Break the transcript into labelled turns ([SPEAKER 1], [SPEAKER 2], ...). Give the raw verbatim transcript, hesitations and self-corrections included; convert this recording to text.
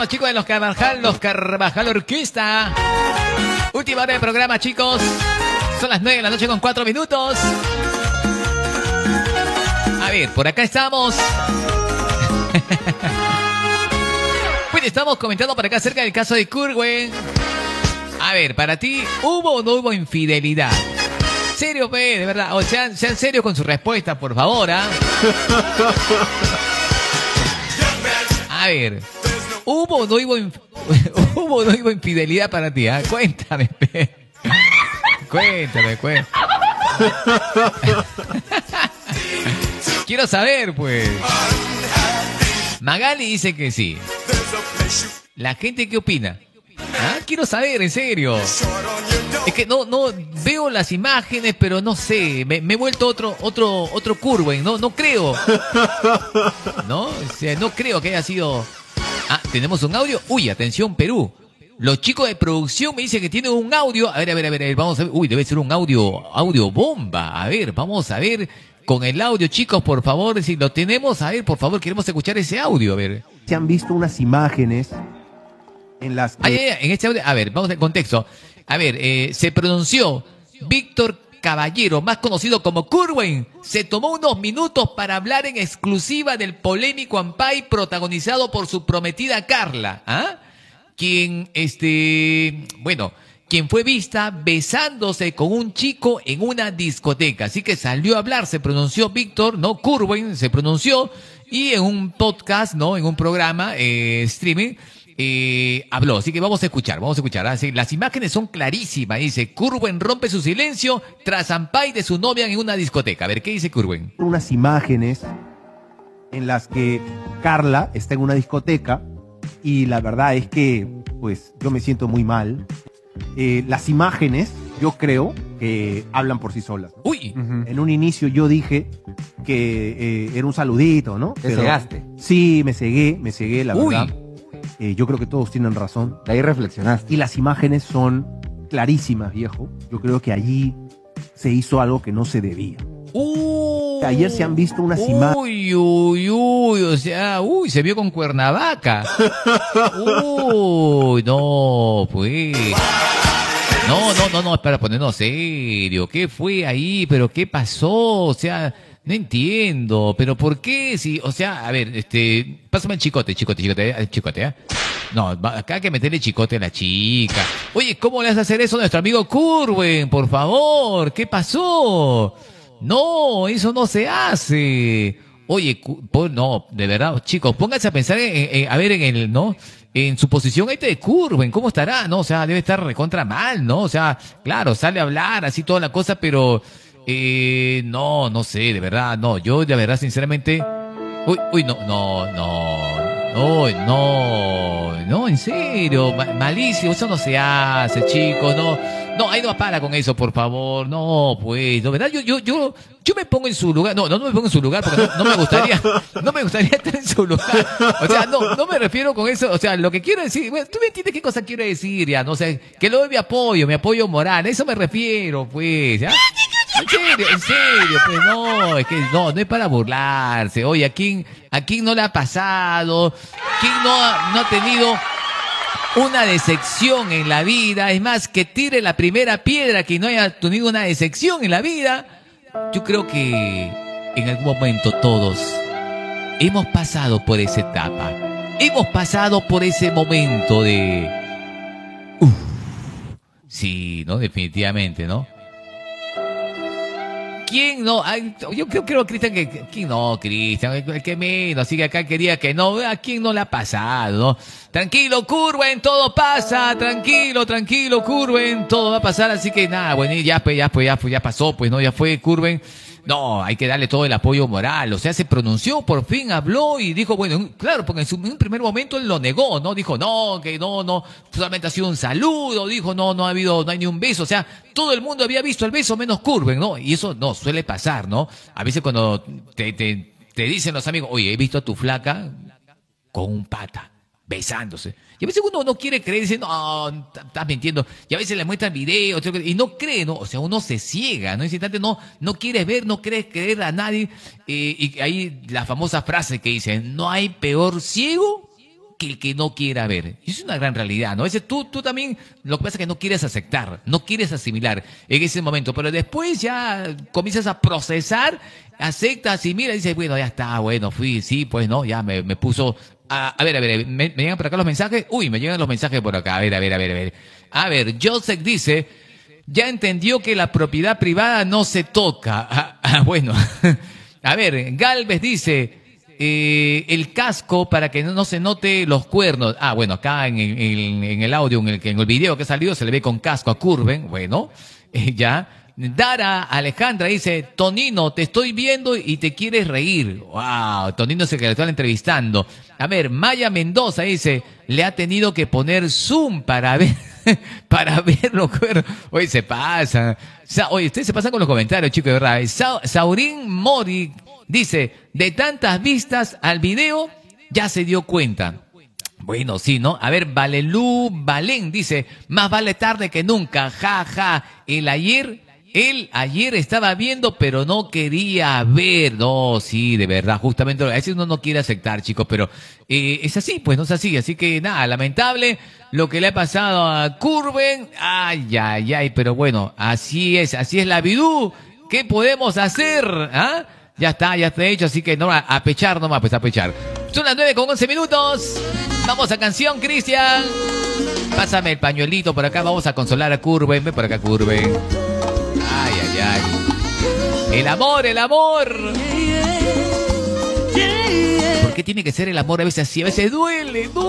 [SPEAKER 1] los chicos de los Carvajal, los Carvajal Orquesta. Última hora de programa, chicos. Son las nueve de la noche con cuatro minutos. A ver, por acá estamos. Pues estamos comentando por acá acerca del caso de Kurwen. A ver, para ti, ¿hubo o no hubo infidelidad? Serio, pe, de verdad. O sean, sean serios con su respuesta, por favor, ¿ah? A ver, ¿hubo o no hubo, inf ¿hubo o no hubo infidelidad para ti? ¿Ah? Cuéntame, pe. Cuéntame, cuéntame. Quiero saber, pues. Magali dice que sí. ¿La gente qué opina? ¿Ah? Quiero saber, en serio. Es que no, no veo las imágenes, pero no sé. Me, me he vuelto otro, otro, otro Kurwen. No, no creo. ¿No? O sea, no creo que haya sido. Ah, tenemos un audio. Uy, atención, Perú. Los chicos de producción me dicen que tienen un audio. A ver, a ver, a ver, a ver, vamos a ver. Uy, debe ser un audio, audio bomba. A ver, vamos a ver con el audio, chicos, por favor. Si lo tenemos, a ver, por favor, queremos escuchar ese audio, a ver.
[SPEAKER 2] Se han visto unas imágenes en las que...
[SPEAKER 1] Ay, ay, ay, en este audio, a ver, vamos al contexto. A ver, eh, se pronunció Víctor Caballero, más conocido como Kurwen, se tomó unos minutos para hablar en exclusiva del polémico Ampay protagonizado por su prometida Carla, ¿ah? Quien, este, bueno, quien fue vista besándose con un chico en una discoteca. Así que salió a hablar, se pronunció Víctor, ¿no? Kurwen se pronunció y en un podcast, ¿no? En un programa, eh, streaming, Eh, habló, así que vamos a escuchar, vamos a escuchar. Así, las imágenes son clarísimas, dice, Kurwen rompe su silencio tras Ampay de su novia en una discoteca. A ver, ¿qué dice Kurwen?
[SPEAKER 2] Unas imágenes en las que Carla está en una discoteca y la verdad es que, pues, yo me siento muy mal. Eh, las imágenes, yo creo que hablan por sí solas, ¿no?
[SPEAKER 1] Uy.
[SPEAKER 2] Uh-huh. En un inicio yo dije que eh, era un saludito, ¿no?
[SPEAKER 3] Te cegaste.
[SPEAKER 2] Sí, me cegué, me cegué, la
[SPEAKER 1] Uy.
[SPEAKER 2] verdad. Eh, yo creo que todos tienen razón.
[SPEAKER 3] De ahí reflexionaste.
[SPEAKER 2] Y las imágenes son clarísimas, viejo. Yo creo que allí se hizo algo que no se debía.
[SPEAKER 1] Uh,
[SPEAKER 2] Ayer se han visto unas imágenes.
[SPEAKER 1] Uy, uy, uy, o sea, uy, se vio con Cuernavaca. Uy, no, pues. No, no, no, no, para ponernos serio. ¿Qué fue ahí? ¿Pero qué pasó? O sea, no entiendo. ¿Pero por qué? Si, o sea, a ver, este, pásame el chicote, chicote, chicote, eh, chicote, ¿eh? No, acá hay que meterle chicote a la chica. Oye, ¿cómo le vas a hacer eso a nuestro amigo Kurwen? Por favor, ¿qué pasó? No, eso no se hace. Oye, no, de verdad, chicos, pónganse a pensar en, en, a ver, en el, ¿no? En su posición este de Kurwen, ¿cómo estará? No, o sea, debe estar recontra mal, ¿no? O sea, claro, sale a hablar, así toda la cosa, pero, eh, no, no sé, de verdad, no, yo de verdad, sinceramente, uy, uy, no, no, no, uy, no, no, en serio, ma malísimo, eso no se hace, chicos, no, no, ahí no para con eso, por favor, no, pues, de verdad, yo, yo, yo, yo me pongo en su lugar, no, no, no me pongo en su lugar porque no, no me gustaría, no me gustaría estar en su lugar, o sea, no, no me refiero con eso, o sea, lo que quiero decir, bueno, tú me entiendes qué cosa quiero decir, ya, no sé, que lo de mi apoyo, mi apoyo moral, a eso me refiero, pues, ya. En serio, en serio, pues no, es que no, no es para burlarse. Oye, ¿a quién, a quién no le ha pasado? ¿Quién no ha, no ha tenido una decepción en la vida? Es más, que tire la primera piedra quien no haya tenido una decepción en la vida. Yo creo que en algún momento todos hemos pasado por esa etapa. Hemos pasado por ese momento de... Uf, sí, ¿no? Definitivamente, ¿no? ¿Quién no? Ay, yo creo, creo Cristian, que, ¿quién no, Cristian? El que menos, así que acá quería que no, ¿a quién no le ha pasado, no? Tranquilo, Kurwen, todo pasa, tranquilo, tranquilo, Kurwen, todo va a pasar, así que nada, bueno, ya pues, ya pues, ya pues, ya pasó, pues, no, ya fue, Kurwen. No, hay que darle todo el apoyo moral, o sea, se pronunció, por fin habló y dijo, bueno, claro, porque en, su, en un primer momento él lo negó, ¿no? Dijo, no, que no, no, solamente ha sido un saludo, dijo, no, no ha habido, no hay ni un beso, o sea, todo el mundo había visto el beso menos Kurwen, ¿no? Y eso no, suele pasar, ¿no? A veces cuando te, te, te dicen los amigos, oye, he visto a tu flaca con un pata, besándose. Y a veces uno no quiere creer, dice, no, estás mintiendo. Y a veces le muestran videos, y no cree, ¿no? O sea, uno se ciega, ¿no? En ese instante no, no quieres ver, no quieres creer a nadie. Eh, y ahí la famosa frase que dice, no hay peor ciego que el que no quiera ver. Y es una gran realidad, ¿no? A veces tú, tú también, lo que pasa es que no quieres aceptar, no quieres asimilar en ese momento, pero después ya comienzas a procesar, aceptas y mira, dices, bueno, ya está, bueno, fui, sí, pues no, ya me, me puso... A, a ver, a ver, ¿me, me llegan por acá los mensajes? Uy, me llegan los mensajes por acá, a ver, a ver, a ver, a ver. A ver, Joseph dice, ya entendió que la propiedad privada no se toca. Ah, ah, bueno, a ver, Galvez dice... Eh, el casco para que no, no se note los cuernos. Ah, bueno, acá en, en, en el audio, en el, en el video que ha salido, se le ve con casco a Curven. Bueno, eh, ya. Dara Alejandra dice, Tonino, te estoy viendo y te quieres reír. Wow, Tonino es el que le están entrevistando. A ver, Maya Mendoza dice, le ha tenido que poner zoom para ver, para ver los cuernos. Oye, se pasa. Sa Oye, ustedes se pasan con los comentarios, chicos, de verdad. Sa Saurín Mori dice, de tantas vistas al video, ya se dio cuenta. Bueno, sí, ¿no? A ver, Valelú Valén dice, más vale tarde que nunca, ja, ja. El ayer, él ayer estaba viendo, pero no quería ver. No, sí, de verdad, justamente, a veces uno no quiere aceptar, chicos, pero eh, es así, pues no es así. Así que nada, lamentable lo que le ha pasado a Curven. Ay, ay, ay, pero bueno, así es, así es la vidú. ¿Qué podemos hacer? ¿Ah? Ya está, ya está hecho, así que no, a, a pechar nomás, pues a pechar. Son las nueve con once minutos. Vamos a canción, Cristian. Pásame el pañuelito por acá, vamos a consolar a Curven. Ven por acá, Curven. Ay, ay, ay. El amor, el amor. ¿Por qué tiene que ser el amor a veces así? A veces duele, duele.